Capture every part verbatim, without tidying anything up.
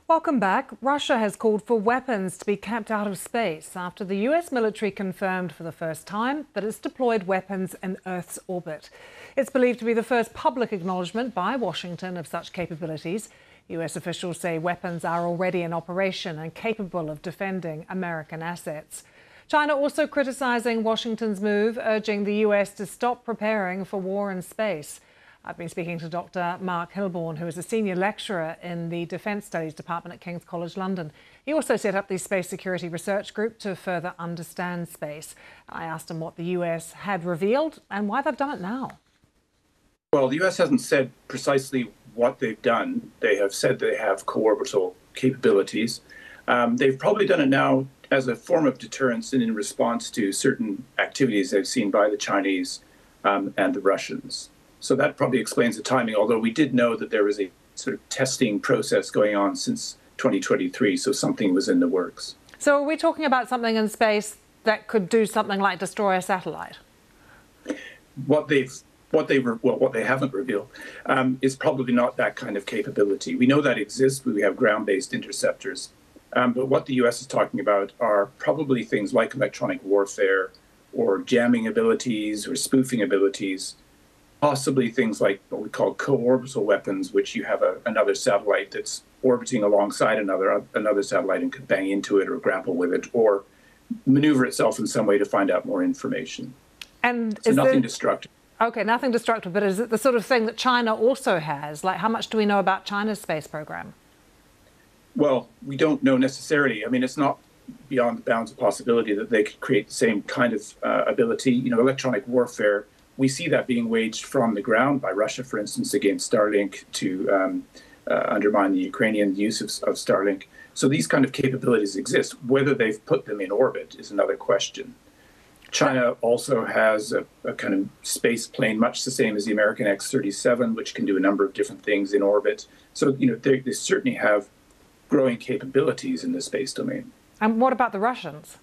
Welcome back. Russia has called for weapons to be kept out of space after the U S military confirmed for the first time that it's deployed weapons in Earth's orbit. It's believed to be the first public acknowledgement by Washington of such capabilities. U S officials say weapons are already in operation and capable of defending American assets. China also criticising Washington's move, urging the U S to stop preparing for war in space. I've been speaking to Doctor Mark Hilborn, who is a senior lecturer in the Defence Studies Department at King's College London. He also set up the Space Security Research Group to further understand space. I asked him what the U S had revealed and why they've done it now. Well, the U S hasn't said precisely what they've done. They have said they have co-orbital capabilities. Um, they've probably done it now as a form of deterrence and in response to certain activities they've seen by the Chinese um, and the Russians. So that probably explains the timing, although we did know that there was a sort of testing process going on since twenty twenty-three, so something was in the works. So are we talking about something in space that could do something like destroy a satellite? What they've what they well, what they haven't revealed um, is probably not that kind of capability. We know that exists. We have ground-based interceptors. Um, but what the U S is talking about are probably things like electronic warfare or jamming abilities or spoofing abilities. Possibly things like what we call co-orbital weapons, which you have a, another satellite that's orbiting alongside another another satellite and could bang into it or grapple with it or maneuver itself in some way to find out more information. And so is nothing there, destructive. Okay, nothing destructive, but is it the sort of thing that China also has? Like, how much do we know about China's space program? Well, we don't know necessarily. I mean, it's not beyond the bounds of possibility that they could create the same kind of uh, ability. You know, electronic warfare. We see that being waged from the ground by Russia, for instance, against Starlink to um, uh, undermine the Ukrainian use of, of Starlink. So these kind of capabilities exist. Whether they've put them in orbit is another question. China also has a, a kind of space plane, much the same as the American X thirty-seven, which can do a number of different things in orbit. So, you know, they, they certainly have growing capabilities in the space domain. And what about the Russians?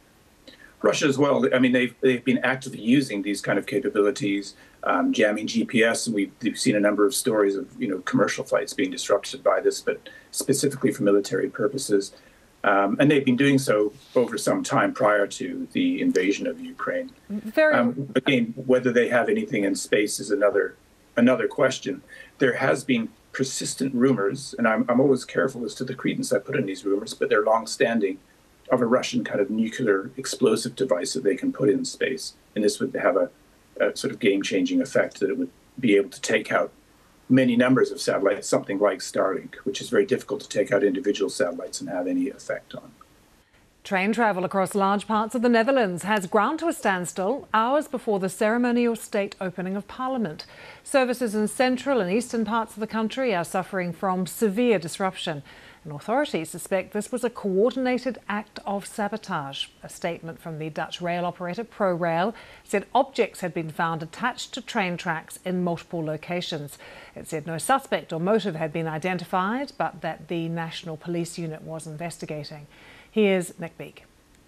Russia as well. I mean, they've they've been actively using these kind of capabilities, um, jamming G P S, and we've, we've seen a number of stories of you know commercial flights being disrupted by this, but specifically for military purposes. Um, and they've been doing so over some time prior to the invasion of Ukraine. Very... Um, again, whether they have anything in space is another another question. There has been persistent rumors, and I'm I'm always careful as to the credence I put in these rumors, but they're long-standing, of a Russian kind of nuclear explosive device that they can put in space. And this would have a, a sort of game-changing effect, that it would be able to take out many numbers of satellites, something like Starlink, which is very difficult to take out individual satellites and have any effect on. Train travel across large parts of the Netherlands has ground to a standstill hours before the ceremonial state opening of Parliament. Services in central and eastern parts of the country are suffering from severe disruption. And authorities suspect this was a coordinated act of sabotage. A statement from the Dutch rail operator ProRail said objects had been found attached to train tracks in multiple locations. It said no suspect or motive had been identified, but that the National Police Unit was investigating. Here's Nick Beake.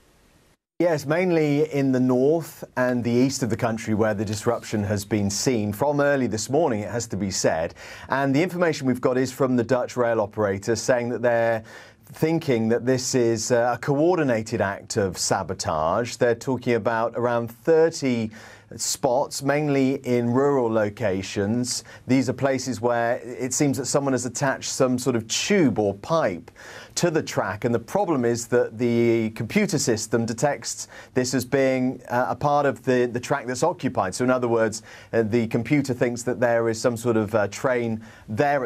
Yes, mainly in the north and the east of the country where the disruption has been seen from early this morning, it has to be said. And the information we've got is from the Dutch rail operator saying that they're thinking that this is a coordinated act of sabotage. They're talking about around thirty spots, mainly in rural locations. These are places where it seems that someone has attached some sort of tube or pipe to the track, and the problem is that the computer system detects this as being uh, a part of the, the track that's occupied. So in other words, uh, the computer thinks that there is some sort of uh, train there